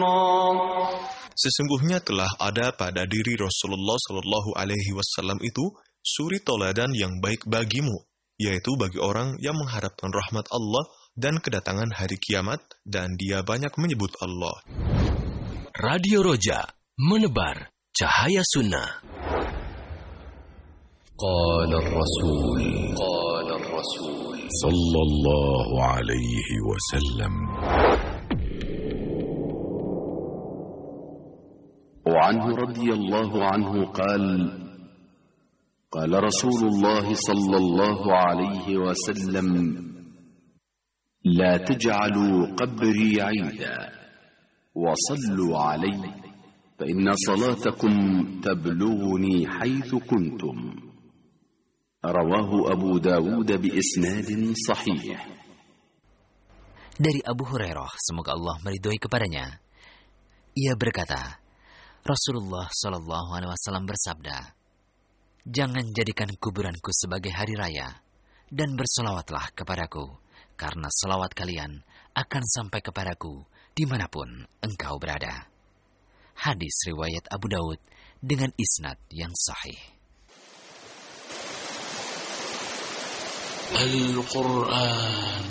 Sesungguhnya telah ada pada diri Rasulullah Shallallahu Alaihi Wasallam itu suri toladan yang baik bagimu, yaitu bagi orang yang mengharapkan rahmat Allah dan kedatangan hari kiamat, dan dia banyak menyebut Allah. Radio Roja, menebar cahaya sunnah. Qala Rasul sallallahu alaihi wasallam. وعنه رضي الله عنه قال قال رسول الله صلى الله عليه وسلم لا تجعلوا قبري عيدا وصلوا علي فإن صلاتكم تبلغني حيث كنتم رواه أبو داود بإسناد صحيح. Dari Abu Hurairah, semoga Allah meridhoi kepadanya, ia berkata, Rasulullah Shallallahu Alaihi Wasallam bersabda, jangan jadikan kuburanku sebagai hari raya, dan berselawatlah kepadaku, karena selawat kalian akan sampai kepadaku dimanapun engkau berada. Hadis riwayat Abu Daud dengan isnad yang sahih. Al-Quran